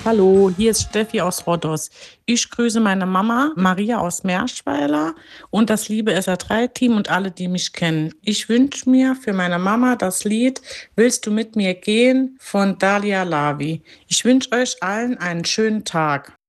Hallo, hier ist Steffi aus Rhodos. Ich grüße meine Mama Maria aus Merschweiler und das liebe SR3-Team und alle, die mich kennen. Ich wünsche mir für meine Mama das Lied Willst du mit mir gehen von Dalia Lavi. Ich wünsche euch allen einen schönen Tag.